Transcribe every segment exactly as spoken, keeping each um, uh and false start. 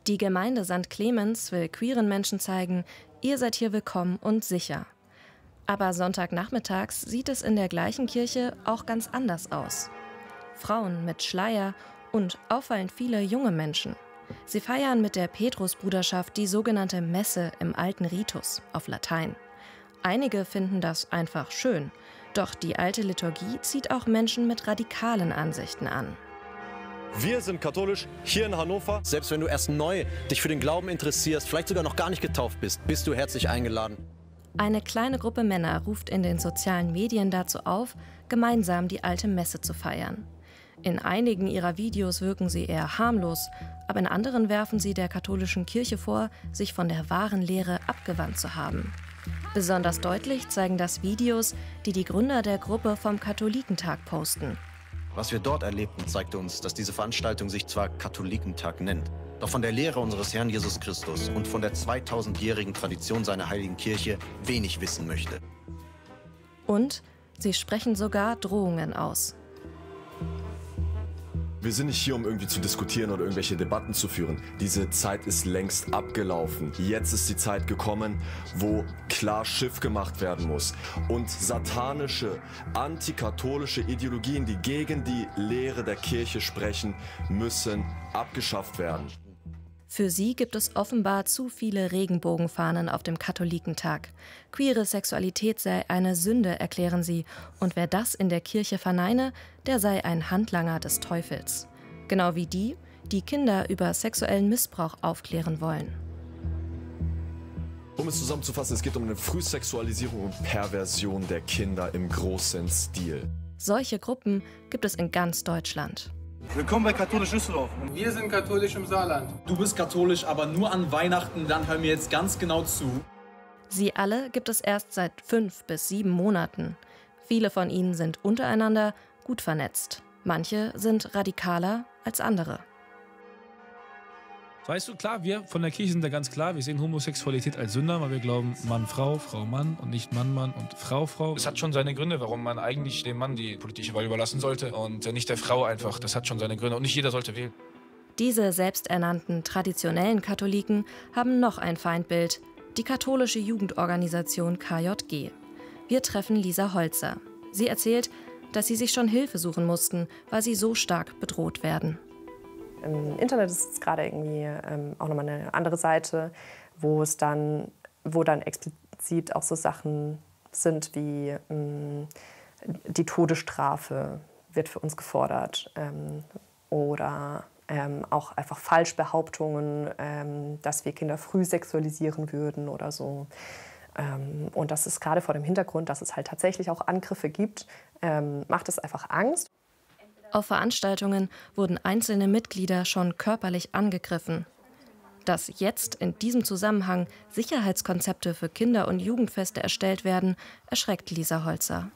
Die Gemeinde Sankt Clemens will queeren Menschen zeigen, ihr seid hier willkommen und sicher. Aber Sonntagnachmittags sieht es in der gleichen Kirche auch ganz anders aus. Frauen mit Schleier und auffallend viele junge Menschen. Sie feiern mit der Petrusbruderschaft die sogenannte Messe im alten Ritus auf Latein. Einige finden das einfach schön, doch die alte Liturgie zieht auch Menschen mit radikalen Ansichten an. Wir sind katholisch hier in Hannover. Selbst wenn du erst neu dich für den Glauben interessierst, vielleicht sogar noch gar nicht getauft bist, bist du herzlich eingeladen. Eine kleine Gruppe Männer ruft in den sozialen Medien dazu auf, gemeinsam die alte Messe zu feiern. In einigen ihrer Videos wirken sie eher harmlos, aber in anderen werfen sie der katholischen Kirche vor, sich von der wahren Lehre abgewandt zu haben. Besonders deutlich zeigen das Videos, die die Gründer der Gruppe vom Katholikentag posten. Was wir dort erlebten, zeigte uns, dass diese Veranstaltung sich zwar Katholikentag nennt, doch von der Lehre unseres Herrn Jesus Christus und von der zweitausendjährigen Tradition seiner heiligen Kirche wenig wissen möchte. Und sie sprechen sogar Drohungen aus. Wir sind nicht hier, um irgendwie zu diskutieren oder irgendwelche Debatten zu führen. Diese Zeit ist längst abgelaufen. Jetzt ist die Zeit gekommen, wo klar Schiff gemacht werden muss. Und satanische, antikatholische Ideologien, die gegen die Lehre der Kirche sprechen, müssen abgeschafft werden. Für sie gibt es offenbar zu viele Regenbogenfahnen auf dem Katholikentag. Queere Sexualität sei eine Sünde, erklären sie. Und wer das in der Kirche verneine, der sei ein Handlanger des Teufels. Genau wie die, die Kinder über sexuellen Missbrauch aufklären wollen. Um es zusammenzufassen, es geht um eine Frühsexualisierung und Perversion der Kinder im großen Stil. Solche Gruppen gibt es in ganz Deutschland. Willkommen bei Katholisch Düsseldorf. Wir sind katholisch im Saarland. Du bist katholisch, aber nur an Weihnachten, dann hör mir jetzt ganz genau zu. Sie alle gibt es erst seit fünf bis sieben Monaten. Viele von ihnen sind untereinander gut vernetzt. Manche sind radikaler als andere. Weißt du, klar, wir von der Kirche sind da ganz klar, wir sehen Homosexualität als Sünder, weil wir glauben, Mann, Frau, Frau, Mann und nicht Mann, Mann und Frau, Frau. Es hat schon seine Gründe, warum man eigentlich dem Mann die politische Wahl überlassen sollte und nicht der Frau einfach. Das hat schon seine Gründe und nicht jeder sollte wählen. Diese selbsternannten traditionellen Katholiken haben noch ein Feindbild, die katholische Jugendorganisation K J G. Wir treffen Lisa Holzer. Sie erzählt, dass sie sich schon Hilfe suchen mussten, weil sie so stark bedroht werden. Im Internet ist es gerade irgendwie ähm, auch nochmal eine andere Seite, wo es dann, wo dann explizit auch so Sachen sind wie ähm, die Todesstrafe wird für uns gefordert ähm, oder ähm, auch einfach Falschbehauptungen, ähm, dass wir Kinder früh sexualisieren würden oder so. Ähm, und das ist gerade vor dem Hintergrund, dass es halt tatsächlich auch Angriffe gibt, ähm, macht es einfach Angst. Auf Veranstaltungen wurden einzelne Mitglieder schon körperlich angegriffen. Dass jetzt in diesem Zusammenhang Sicherheitskonzepte für Kinder- und Jugendfeste erstellt werden, erschreckt Lisa Holzer.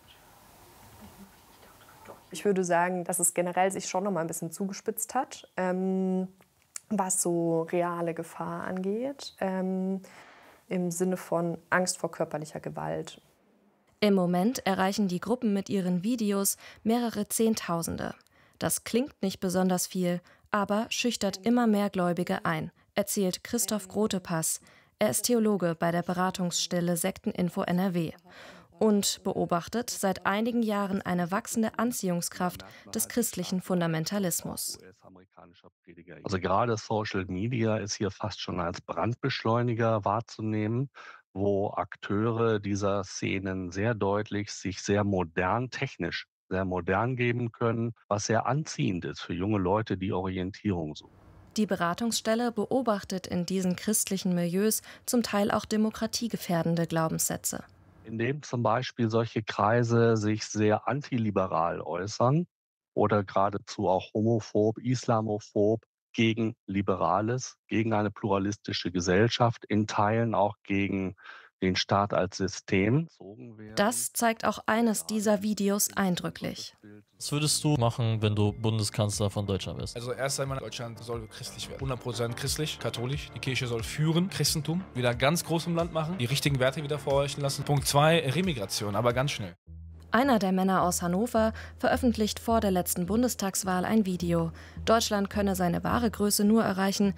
Ich würde sagen, dass es generell sich schon noch mal ein bisschen zugespitzt hat, ähm, was so reale Gefahr angeht, ähm, im Sinne von Angst vor körperlicher Gewalt. Im Moment erreichen die Gruppen mit ihren Videos mehrere Zehntausende. Das klingt nicht besonders viel, aber schüchtert immer mehr Gläubige ein, erzählt Christoph Grotepass. Er ist Theologe bei der Beratungsstelle Sekteninfo N R W und beobachtet seit einigen Jahren eine wachsende Anziehungskraft des christlichen Fundamentalismus. Also gerade Social Media ist hier fast schon als Brandbeschleuniger wahrzunehmen, wo Akteure dieser Szenen sehr deutlich sich sehr modern, technisch sehr modern geben können, was sehr anziehend ist für junge Leute, die Orientierung suchen. Die Beratungsstelle beobachtet in diesen christlichen Milieus zum Teil auch demokratiegefährdende Glaubenssätze. Indem zum Beispiel solche Kreise sich sehr antiliberal äußern oder geradezu auch homophob, islamophob, gegen Liberales, gegen eine pluralistische Gesellschaft, in Teilen auch gegen den Staat als System. Das zeigt auch eines dieser Videos eindrücklich. Was würdest du machen, wenn du Bundeskanzler von Deutschland bist? Also erst einmal, Deutschland soll christlich werden. hundert Prozent christlich, katholisch. Die Kirche soll führen, Christentum, wieder ganz groß im Land machen, die richtigen Werte wieder vorherrschen lassen. Punkt zwei, Remigration, aber ganz schnell. Einer der Männer aus Hannover veröffentlicht vor der letzten Bundestagswahl ein Video. Deutschland könne seine wahre Größe nur erreichen,